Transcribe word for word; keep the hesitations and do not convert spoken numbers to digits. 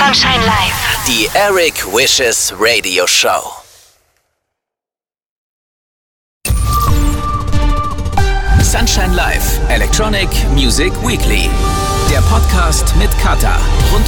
Sunshine Live. Die Eric Wishes Radio Show. Sunshine Live, Electronic Music Weekly. Der Podcast mit Kata. Rund